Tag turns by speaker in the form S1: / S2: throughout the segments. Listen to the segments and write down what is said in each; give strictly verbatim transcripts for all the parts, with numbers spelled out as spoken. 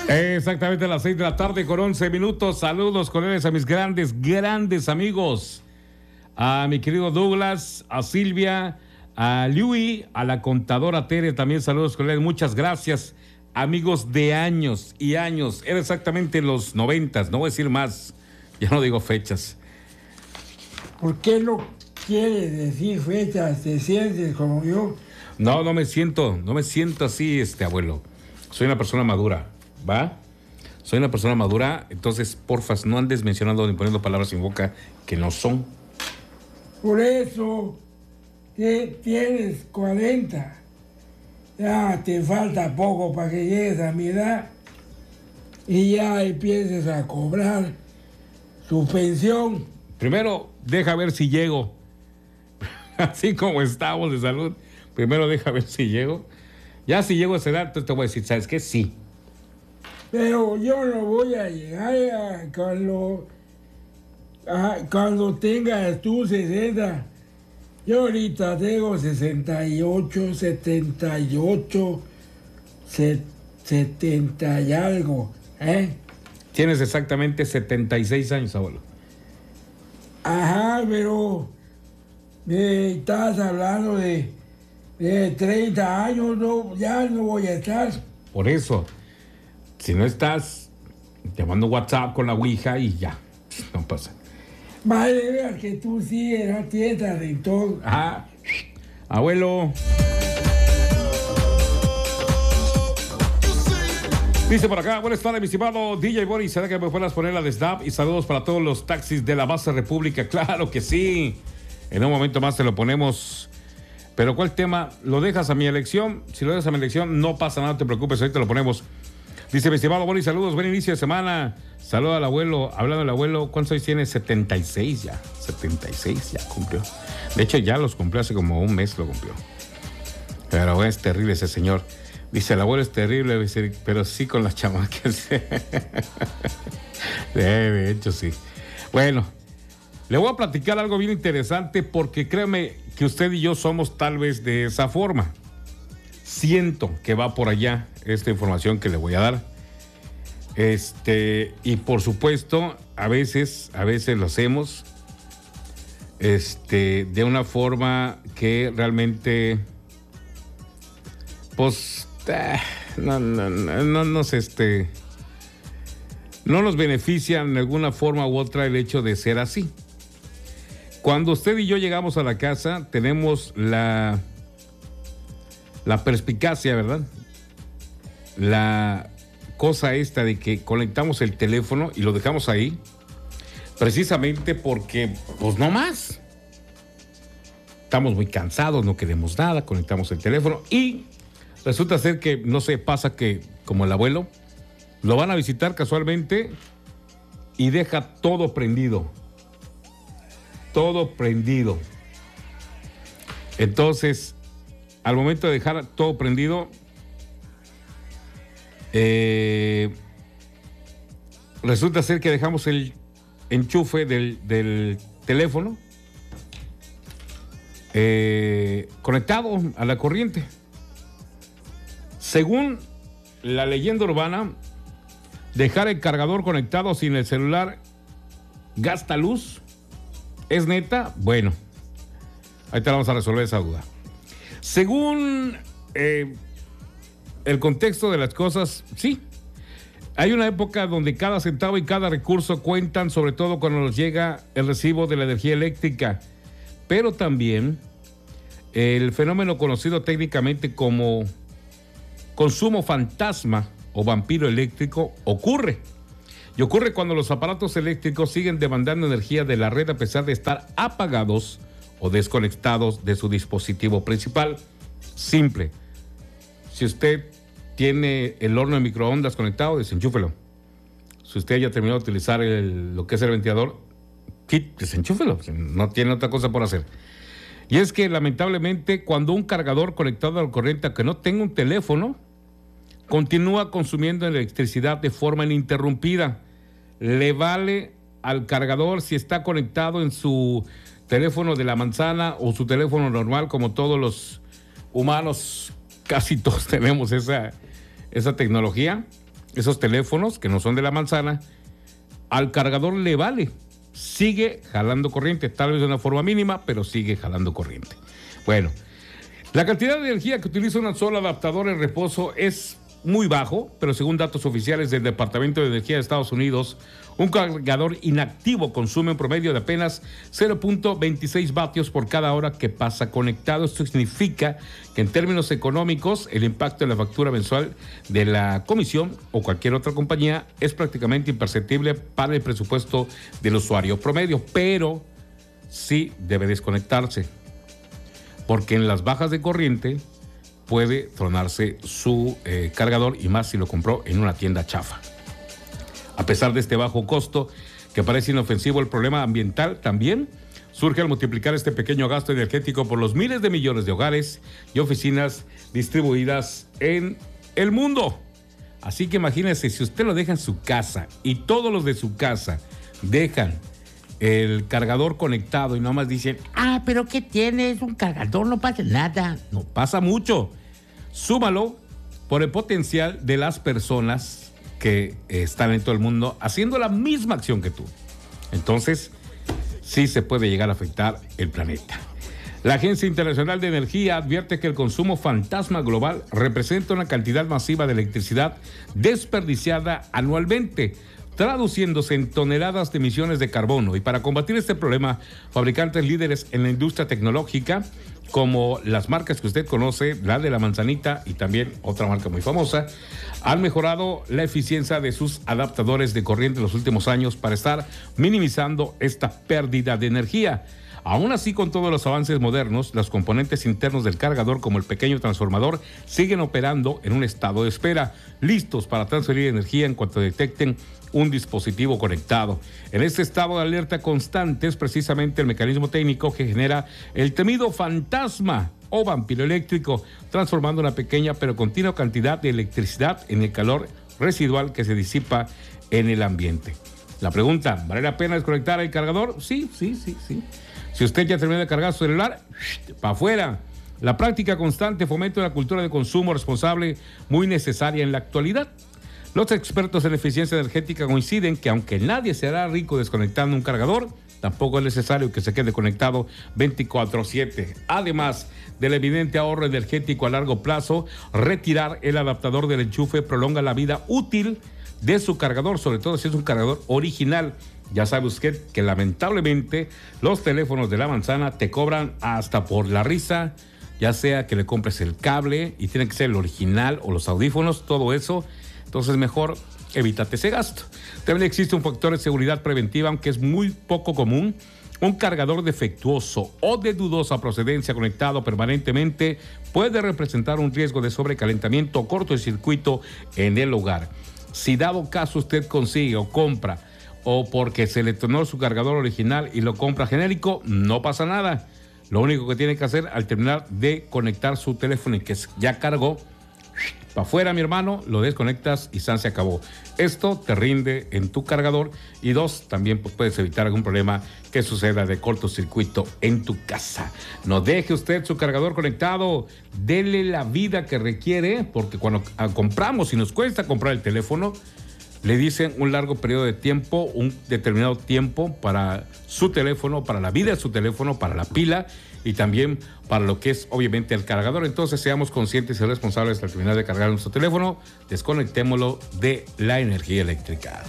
S1: Exactamente a las seis de la tarde con once minutos. Saludos cordiales a mis grandes, grandes amigos. A mi querido Douglas, a Silvia, a Louis, a la contadora Tere, también saludos cordiales. Muchas gracias, amigos de años y años. Era exactamente los noventas, no voy a decir más, ya no digo fechas.
S2: ¿Por qué no quieres decir fechas? ¿Te sientes como yo?
S1: No, no me siento, no me siento así, este abuelo. Soy una persona madura, ¿va? Soy una persona madura, entonces, porfas, no andes mencionando ni poniendo palabras en boca que no son.
S2: Por eso, que tienes cuarenta. Ya te falta poco para que llegues a mi edad y ya empieces a cobrar su pensión.
S1: Primero, deja ver si llego. Así como estamos de salud. Primero deja ver si llego. Ya si llego a esa edad, entonces te voy a decir, ¿sabes qué? Sí.
S2: Pero yo no voy a llegar a cuando, a, cuando tengas tú sesenta. Yo ahorita tengo sesenta y ocho, setenta y ocho, setenta y algo. ¿eh?
S1: Tienes exactamente setenta y seis años, abuelo.
S2: Ajá, pero me estás hablando de, de treinta años, no, ya no voy a estar.
S1: Por eso, si no estás, te mando WhatsApp con la Ouija y ya, no pasa.
S2: Vale, veas que tú sí eras tieta de todo.
S1: Ajá, abuelo. Dice por acá, buenas tardes, mi estimado D J Boris, ¿será que me puedas poner la de Snap? Y saludos para todos los taxis de la base República. Claro que sí. En un momento más te lo ponemos. Pero ¿cuál tema? ¿Lo dejas a mi elección? Si lo dejas a mi elección, no pasa nada, no te preocupes, ahorita lo ponemos. Dice, mi estimado Boris, saludos, buen inicio de semana. Saludos al abuelo. Hablando del abuelo, ¿cuántos años tiene? setenta y seis ya. setenta y seis ya cumplió. De hecho, ya los cumplió hace como un mes, lo cumplió. Pero es terrible ese señor. Dice, el abuelo es terrible, pero sí con las chamacas. De hecho, sí. Bueno, le voy a platicar algo bien interesante porque créeme que usted y yo somos tal vez de esa forma. Siento que va por allá esta información que le voy a dar. Este, y por supuesto, a veces, a veces lo hacemos este, de una forma que realmente, pues, no, no, no, no nos este no nos beneficia en alguna forma u otra el hecho de ser así. Cuando usted y yo llegamos a la casa, tenemos la la perspicacia, ¿verdad? La cosa esta de que conectamos el teléfono y lo dejamos ahí, precisamente porque, pues no más. Estamos muy cansados, no queremos nada, conectamos el teléfono y resulta ser que, no sé, pasa que, como el abuelo, lo van a visitar casualmente y deja todo prendido. Todo prendido. Entonces, al momento de dejar todo prendido, eh, resulta ser que dejamos el enchufe del, del teléfono eh, conectado a la corriente. Según la leyenda urbana, dejar el cargador conectado sin el celular gasta luz. ¿Es neta? Bueno, ahí te vamos a resolver esa duda. Según eh, el contexto de las cosas, sí. Hay una época donde cada centavo y cada recurso cuentan, sobre todo cuando nos llega el recibo de la energía eléctrica. Pero también el fenómeno conocido técnicamente como consumo fantasma o vampiro eléctrico ocurre. Y ocurre cuando los aparatos eléctricos siguen demandando energía de la red a pesar de estar apagados o desconectados de su dispositivo principal. Simple. Si usted tiene el horno de microondas conectado, desenchúfelo. Si usted ya terminó de utilizar el, lo que es el ventilador, desenchúfelo. No tiene otra cosa por hacer. Y es que lamentablemente cuando un cargador conectado a la corriente, aunque no tenga un teléfono, continúa consumiendo electricidad de forma ininterrumpida. Le vale al cargador si está conectado en su teléfono de la manzana o su teléfono normal, como todos los humanos, casi todos tenemos esa, esa tecnología. esos teléfonos que no son de la manzana, al cargador le vale, sigue jalando corriente, tal vez de una forma mínima, pero sigue jalando corriente. Bueno, la cantidad de energía que utiliza un solo adaptador en reposo es muy bajo, pero según datos oficiales del Departamento de Energía de Estados Unidos, un cargador inactivo consume un promedio de apenas cero punto veintiséis vatios por cada hora que pasa conectado. Esto significa que en términos económicos el impacto en la factura mensual de la comisión o cualquier otra compañía es prácticamente imperceptible para el presupuesto del usuario promedio, pero sí debe desconectarse, porque en las bajas de corriente puede tronarse su eh, cargador, y más si lo compró en una tienda chafa. A pesar de este bajo costo, que parece inofensivo, el problema ambiental también surge al multiplicar este pequeño gasto energético por los miles de millones de hogares y oficinas distribuidas en el mundo. Así que imagínense, si usted lo deja en su casa y todos los de su casa dejan el cargador conectado y nomás dicen, ah, pero ¿qué tiene? Es un cargador, no pasa nada. No pasa mucho. Súmalo por el potencial de las personas que están en todo el mundo haciendo la misma acción que tú. Entonces, sí se puede llegar a afectar el planeta. La Agencia Internacional de Energía advierte que el consumo fantasma global representa una cantidad masiva de electricidad desperdiciada anualmente, traduciéndose en toneladas de emisiones de carbono. Y para combatir este problema, fabricantes líderes en la industria tecnológica, como las marcas que usted conoce, la de la manzanita y también otra marca muy famosa, han mejorado la eficiencia de sus adaptadores de corriente en los últimos años para estar minimizando esta pérdida de energía. Aún así, con todos los avances modernos, los componentes internos del cargador, como el pequeño transformador, siguen operando en un estado de espera, listos para transferir energía en cuanto detecten un dispositivo conectado. En este estado de alerta constante es precisamente el mecanismo técnico que genera el temido fantasma o vampiro eléctrico, transformando una pequeña pero continua cantidad de electricidad en el calor residual que se disipa en el ambiente. La pregunta, ¿vale la pena desconectar el cargador? Sí, sí, sí, sí. Si usted ya terminó de cargar su celular, para afuera. La práctica constante fomenta una cultura de consumo responsable muy necesaria en la actualidad. Los expertos en eficiencia energética coinciden que aunque nadie se hará rico desconectando un cargador, tampoco es necesario que se quede conectado veinticuatro siete. Además del evidente ahorro energético a largo plazo, retirar el adaptador del enchufe prolonga la vida útil de su cargador, sobre todo si es un cargador original. Ya sabe usted que lamentablemente los teléfonos de la manzana te cobran hasta por la risa, ya sea que le compres el cable y tiene que ser el original o los audífonos, todo eso. Entonces mejor evítate ese gasto. También existe un factor de seguridad preventiva, aunque es muy poco común. Un cargador defectuoso o de dudosa procedencia conectado permanentemente puede representar un riesgo de sobrecalentamiento o cortocircuito en el hogar. Si dado caso usted consigue o compra, o porque se le tronó su cargador original y lo compra genérico, no pasa nada. Lo único que tiene que hacer al terminar de conectar su teléfono y que ya cargó, para afuera, mi hermano, lo desconectas y san se acabó. Esto te rinde en tu cargador, y dos, también pues, puedes evitar algún problema que suceda de cortocircuito en tu casa. No deje usted su cargador conectado, dele la vida que requiere, porque cuando compramos y nos cuesta comprar el teléfono, le dicen un largo periodo de tiempo, un determinado tiempo para su teléfono, para la vida de su teléfono, para la pila y también para lo que es obviamente el cargador. Entonces seamos conscientes y responsables al terminar de cargar nuestro teléfono, desconectémoslo de la energía eléctrica.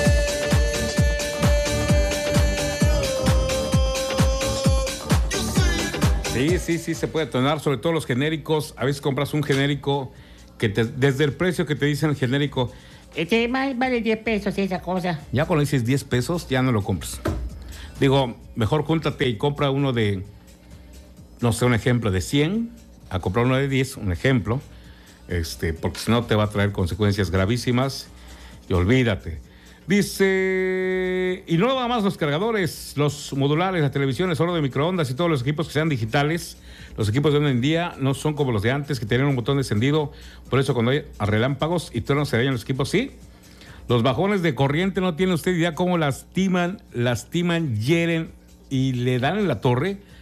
S1: Sí, sí, sí, se puede tronar, sobre todo los genéricos. A veces compras un genérico que te, desde el precio que te dicen el genérico, este vale diez pesos esa cosa. Ya cuando dices diez pesos, ya no lo compras. Digo, mejor júntate y compra uno de, no sé, un ejemplo de cien, a comprar uno de diez, un ejemplo, este, porque si no te va a traer consecuencias gravísimas y olvídate. Dice, y no nada más los cargadores, los modulares, las televisiones, horno de microondas y todos los equipos que sean digitales. Los equipos de hoy en día no son como los de antes, que tenían un botón de encendido. Por eso cuando hay relámpagos y truenos se dañan los equipos, sí. Los bajones de corriente, no tiene usted idea cómo lastiman, lastiman, hieren y le dan en la torre.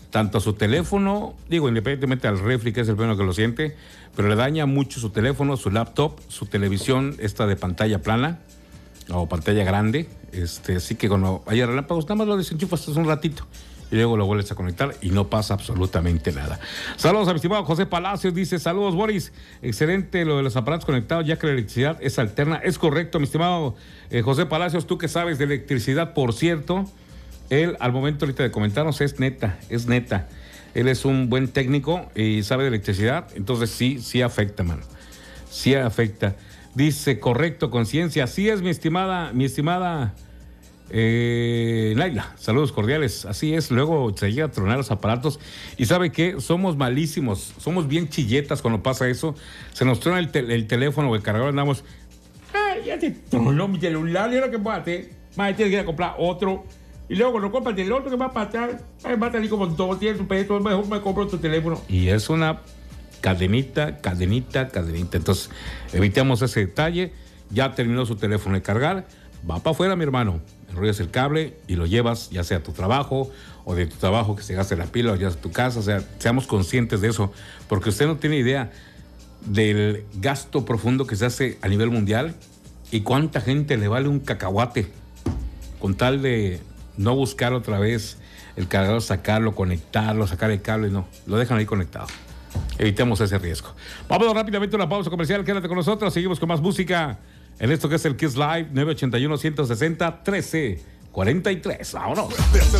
S1: tanto a su teléfono, digo, independientemente al refri, que es el primero que lo siente, pero le daña mucho su teléfono, su laptop, su televisión, esta de pantalla plana o pantalla grande. Este, así que cuando haya relámpagos, nada más lo desenchufas un ratito y luego lo vuelves a conectar y no pasa absolutamente nada. Saludos a mi estimado José Palacios, dice: saludos, Boris, excelente lo de los aparatos conectados, ya que la electricidad es alterna. Es correcto, mi estimado eh, José Palacios, tú que sabes de electricidad, por cierto, él al momento ahorita de comentarnos es neta, es neta. Él es un buen técnico y sabe de electricidad, entonces sí, sí afecta, mano, sí afecta. Dice: correcto, conciencia, así es, mi estimada, mi estimada Eh, Naila, saludos cordiales. Así es, luego se llega a tronar los aparatos y ¿sabe qué? Somos malísimos, somos bien chilletas cuando pasa eso. Se nos trona el, te- el teléfono o el cargador, andamos, ay, ya se tronó mi celular, ¿y ahora qué voy a hacer? Madre, tienes que ir a comprar otro. Y luego cuando compras el otro que va a pasar, ay, va a salir como doscientos pesos, mejor me compro tu teléfono. Y es una cadenita, cadenita, cadenita. Entonces, evitemos ese detalle. Ya terminó su teléfono de cargar, va para afuera, mi hermano. Enrollas el cable y lo llevas ya sea a tu trabajo o de tu trabajo que se gaste la pila o ya a tu casa. O sea, seamos conscientes de eso, porque usted no tiene idea del gasto profundo que se hace a nivel mundial y cuánta gente le vale un cacahuate con tal de no buscar otra vez el cargador, sacarlo, conectarlo, sacar el cable. No, lo dejan ahí conectado. Evitemos ese riesgo. Vamos rápidamente a una pausa comercial. Quédate con nosotros, seguimos con más música en esto que es el Kiss Live. Nueve ocho uno, uno seis cero, uno tres cuatro tres. Vámonos.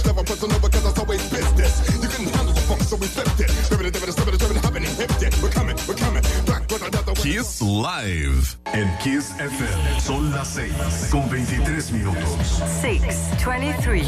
S3: Kiss Live en Kiss F M. Son las seis con veintitrés minutos.
S4: seis veintitrés.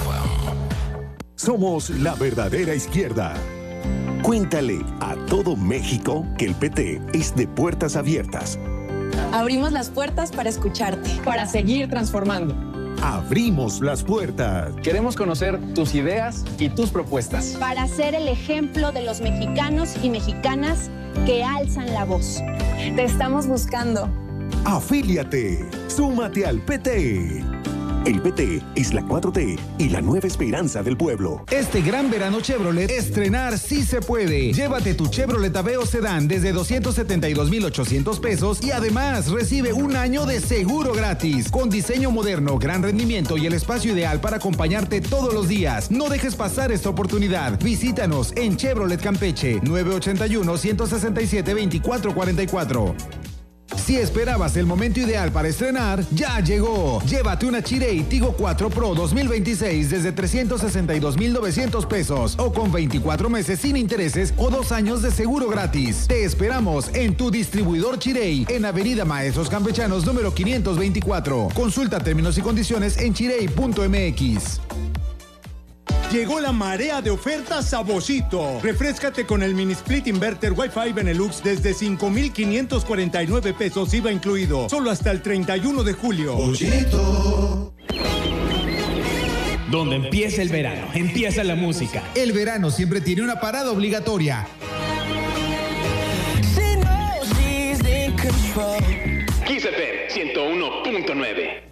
S5: Somos la verdadera izquierda. Cuéntale a todo México que el P T es de puertas abiertas.
S6: Abrimos las puertas para escucharte,
S7: para seguir transformando.
S5: Abrimos las puertas.
S7: Queremos conocer tus ideas y tus propuestas.
S8: Para ser el ejemplo de los mexicanos y mexicanas que alzan la voz.
S6: Te estamos buscando.
S5: Afíliate. Súmate al P T. El P T es la cuatro T y la nueva esperanza del pueblo.
S9: Este gran verano Chevrolet, estrenar sí se puede. Llévate tu Chevrolet Aveo Sedán desde doscientos setenta y dos mil ochocientos pesos y además recibe un año de seguro gratis. Con diseño moderno, gran rendimiento y el espacio ideal para acompañarte todos los días. No dejes pasar esta oportunidad. Visítanos en Chevrolet Campeche, nueve ocho uno, uno seis siete, dos cuatro cuatro cuatro. Si esperabas el momento ideal para estrenar, ya llegó. Llévate una Chery Tigo cuatro Pro dos mil veintiséis desde trescientos sesenta y dos mil novecientos pesos o con veinticuatro meses sin intereses o dos años de seguro gratis. Te esperamos en tu distribuidor Chery en Avenida Maestros Campechanos número quinientos veinticuatro. Consulta términos y condiciones en chery punto m x.
S10: Llegó la marea de ofertas a Boschito. Refréscate con el mini split inverter Wi-Fi Benelux desde cinco mil quinientos cuarenta y nueve pesos I V A incluido. Solo hasta el treinta y uno de julio.
S11: Boschito. Donde empieza el verano, empieza la música.
S9: El verano siempre tiene una parada obligatoria.
S11: Kiss F M ciento uno punto nueve.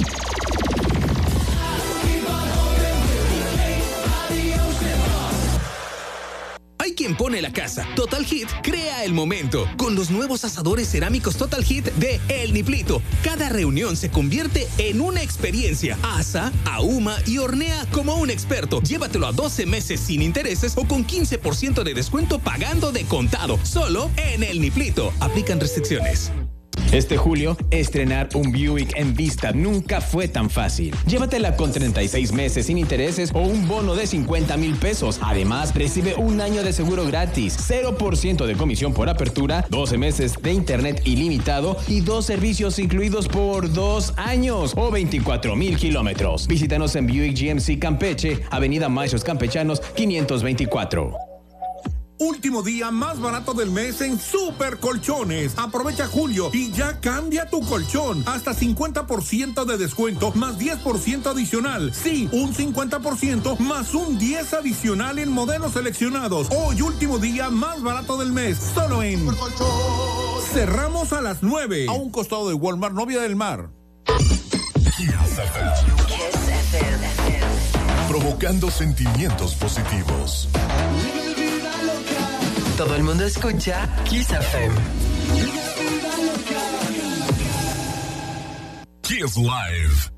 S12: Hay quien pone la casa. Total Hit crea el momento con los nuevos asadores cerámicos Total Hit de El Niplito. Cada reunión se convierte en una experiencia. Asa, ahuma y hornea como un experto. Llévatelo a doce meses sin intereses o con quince por ciento de descuento pagando de contado. Solo en El Niplito. Aplican restricciones.
S11: Este julio, estrenar un Buick en vista nunca fue tan fácil. Llévatela con treinta y seis meses sin intereses o un bono de cincuenta mil pesos. Además, recibe un año de seguro gratis, cero por ciento de comisión por apertura, doce meses de internet ilimitado y dos servicios incluidos por dos años o veinticuatro mil kilómetros. Visítanos en Buick G M C Campeche, Avenida Maestros Campechanos, quinientos veinticuatro.
S10: Último día más barato del mes en Super Colchones. Aprovecha julio y ya cambia tu colchón. Hasta cincuenta por ciento de descuento más diez por ciento adicional. Sí, un cincuenta por ciento más un diez por ciento adicional en modelos seleccionados. Hoy último día más barato del mes. Solo en Super Colchón. Cerramos a las nueve. A un costado de Walmart Novia del Mar.
S3: provocando sentimientos positivos.
S4: Todo el mundo escucha Kiss F M.
S3: Kiss Live.